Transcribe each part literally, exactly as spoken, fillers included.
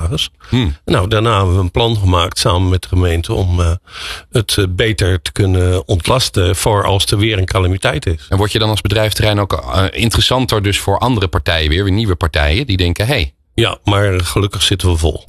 salaris. Hmm. Nou, daarna hebben we een plan gemaakt samen met de gemeente om uh, het uh, beter te kunnen ontlasten voor als er weer een calamiteit is. En word je dan als bedrijventerrein ook uh, interessanter dus voor andere partijen weer, weer nieuwe partijen die denken, hé. Hey, ja, maar gelukkig zitten we vol.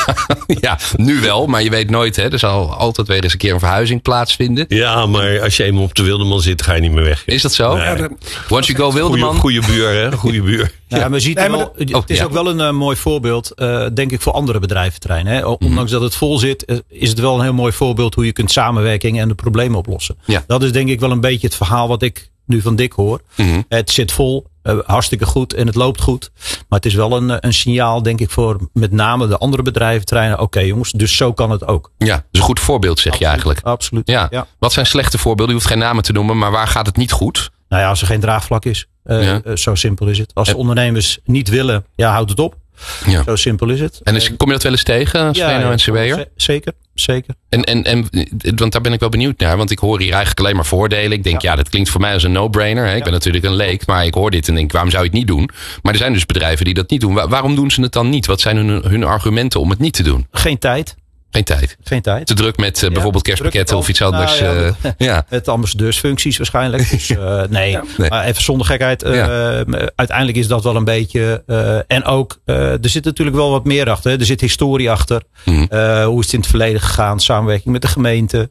Ja, nu wel, maar je weet nooit. Hè? Er zal altijd weer eens een keer een verhuizing plaatsvinden. Ja, maar als je eenmaal op de Wildeman zit, ga je niet meer weg. Is dat zo? Nee. Ja, de, Once you go Wildeman. Goeie buur, hè? Goeie buur. Ja, ja, maar je ziet nee, maar wel, de, het is oh, ook ja. wel een uh, mooi voorbeeld, uh, denk ik, voor andere bedrijventerreinen. Hè? Ondanks mm-hmm. dat het vol zit, uh, is het wel een heel mooi voorbeeld hoe je kunt samenwerken en de problemen oplossen. Ja. Dat is denk ik wel een beetje het verhaal wat ik nu van Dick hoor. Mm-hmm. Het zit vol. Uh, hartstikke goed en het loopt goed. Maar het is wel een, een signaal, denk ik, voor met name de andere bedrijventerreinen. Oké okay, jongens, dus zo kan het ook. Ja, dat is een goed voorbeeld, zeg absoluut, je eigenlijk. Absoluut. Ja. Ja. Wat zijn slechte voorbeelden? Je hoeft geen namen te noemen, maar waar gaat het niet goed? Nou ja, als er geen draagvlak is. Uh, ja. uh, zo simpel is het. Als de ondernemers niet willen, ja, houd het op. Ja. Zo simpel is het. En dus, kom je dat wel eens tegen als ja, V N O N C W'er? Ja, zeker, zeker. En, en, en, want daar ben ik wel benieuwd naar. Want ik hoor hier eigenlijk alleen maar voordelen. Ik denk, ja, ja dat klinkt voor mij als een no-brainer. Hè? Ik ja. ben natuurlijk een leek, maar ik hoor dit en denk, waarom zou je het niet doen? Maar er zijn dus bedrijven die dat niet doen. Waarom doen ze het dan niet? Wat zijn hun, hun argumenten om het niet te doen? Geen tijd. Geen tijd. Geen tijd. Te druk met uh, ja, bijvoorbeeld kerstpakketten of iets anders. Nou, ja, uh, ja. Het ambassadeursfuncties waarschijnlijk. Dus, uh, nee. Ja, nee, maar even zonder gekheid. Uh, ja. Uiteindelijk is dat wel een beetje. Uh, en ook, uh, er zit natuurlijk wel wat meer achter. Hè. Er zit historie achter. Mm-hmm. Uh, hoe is het in het verleden gegaan? Samenwerking met de gemeente.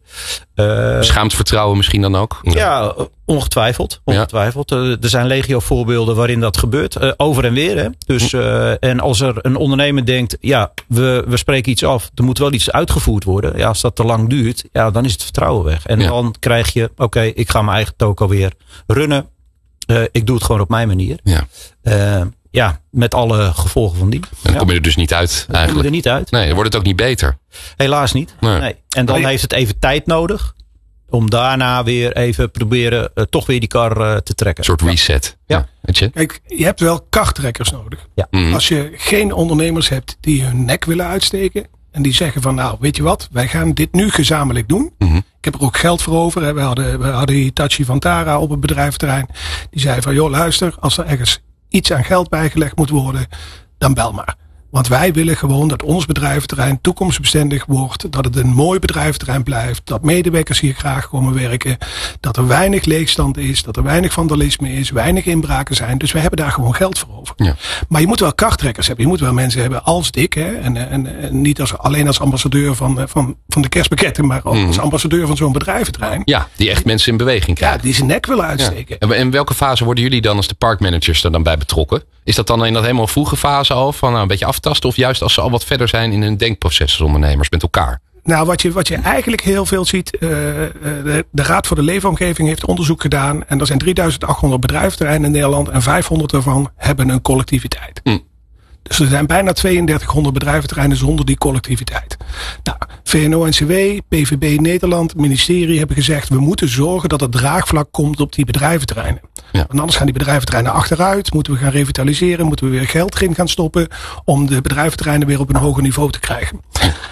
Uh, Schaamt vertrouwen misschien dan ook? Ja, ja ongetwijfeld. ongetwijfeld. Ja. Uh, er zijn legio voorbeelden waarin dat gebeurt. Uh, over en weer. Hè. Dus, uh, en als er een ondernemer denkt. Ja, we, we spreken iets af. Er moet wel iets uitgevoerd worden. Ja, als dat te lang duurt. Ja, dan is het vertrouwen weg. En ja. dan krijg je. Oké, okay, ik ga mijn eigen toko weer runnen. Uh, ik doe het gewoon op mijn manier. Ja. Uh, ja, met alle gevolgen van die. Dan ja. kom je er dus niet uit dan eigenlijk. kom je er niet uit. Nee, dan wordt het ook niet beter. Helaas niet. Nee. Nee. En dan heeft het even tijd nodig. Om daarna weer even proberen uh, toch weer die kar uh, te trekken. Een soort reset. Ja. ja. Weet je? Kijk, je hebt wel karttrekkers nodig. Ja. Mm. Als je geen ondernemers hebt die hun nek willen uitsteken. En die zeggen van nou, weet je wat, wij gaan dit nu gezamenlijk doen. Mm-hmm. Ik heb er ook geld voor over. Hè. We hadden, we hadden Hitachi van Tara op het bedrijventerrein. Die zei van joh, luister, als er ergens iets aan geld bijgelegd moet worden, dan bel maar. Want wij willen gewoon dat ons bedrijventerrein toekomstbestendig wordt. Dat het een mooi bedrijventerrein blijft. Dat medewerkers hier graag komen werken. Dat er weinig leegstand is. Dat er weinig vandalisme is. Weinig inbraken zijn. Dus we hebben daar gewoon geld voor over. Ja. Maar je moet wel karttrekkers hebben. Je moet wel mensen hebben als Dick. Hè? En, en, en niet als, alleen als ambassadeur van, van, van de kerstpakketten. Maar ook mm. als ambassadeur van zo'n bedrijventerrein. Ja, die echt mensen in beweging krijgen. Ja, die zijn nek willen uitsteken. Ja. En in welke fase worden jullie dan als de parkmanagers er dan bij betrokken? Is dat dan in dat helemaal vroege fase al? Van nou, een beetje aftasten? Of juist als ze al wat verder zijn in hun denkproces als ondernemers met elkaar? Nou, wat je, wat je eigenlijk heel veel ziet. Uh, de, de Raad voor de Leefomgeving heeft onderzoek gedaan. En er zijn drieduizend achthonderd bedrijventerreinen in Nederland. En vijfhonderd daarvan hebben een collectiviteit. Mm. Dus er zijn bijna tweeëndertighonderd bedrijventerreinen zonder die collectiviteit. Nou, V N O N C W, P V B Nederland, het ministerie hebben gezegd. We moeten zorgen dat er draagvlak komt op die bedrijventerreinen. Ja. Want anders gaan die bedrijventerreinen achteruit. Moeten we gaan revitaliseren. Moeten we weer geld erin gaan stoppen. Om de bedrijventerreinen weer op een hoger niveau te krijgen.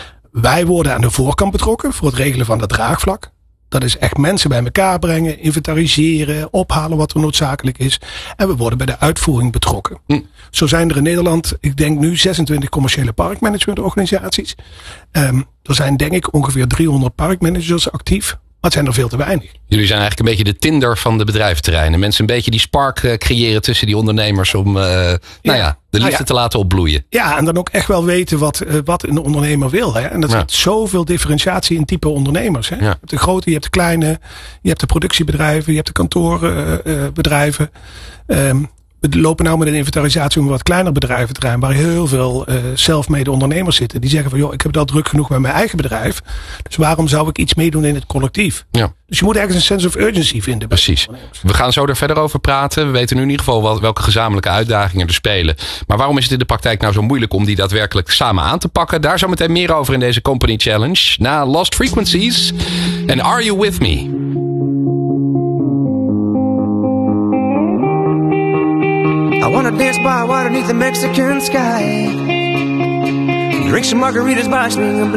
Wij worden aan de voorkant betrokken voor het regelen van dat draagvlak. Dat is echt mensen bij elkaar brengen, inventariseren, ophalen wat er noodzakelijk is. En we worden bij de uitvoering betrokken. Hm. Zo zijn er in Nederland, ik denk nu zesentwintig commerciële parkmanagementorganisaties. Um, er zijn denk ik ongeveer driehonderd parkmanagers actief. Maar het zijn er veel te weinig. Jullie zijn eigenlijk een beetje de Tinder van de bedrijventerreinen. Mensen een beetje die spark uh, creëren tussen die ondernemers om uh, ja. nou ja, de liefde nou ja. te laten opbloeien. Ja, en dan ook echt wel weten wat, uh, wat een ondernemer wil. Hè? En dat ja. zit zoveel differentiatie in type ondernemers. Hè? Ja. Je hebt de grote, je hebt de kleine, je hebt de productiebedrijven, je hebt de kantoorbedrijven. Uh, um, We lopen nou met een inventarisatie om een wat kleiner bedrijventerrein waar heel veel uh, self-made ondernemers zitten. Die zeggen van joh, ik heb het al druk genoeg met mijn eigen bedrijf. Dus waarom zou ik iets meedoen in het collectief? Ja. Dus je moet ergens een sense of urgency vinden. Precies. We gaan zo er verder over praten. We weten nu in ieder geval wel welke gezamenlijke uitdagingen er spelen. Maar waarom is het in de praktijk nou zo moeilijk om die daadwerkelijk samen aan te pakken? Daar zo meteen meer over in deze Company Challenge. Na Lost Frequencies en Are You With Me? I wanna dance by water beneath the Mexican sky. Drink some margaritas by swinging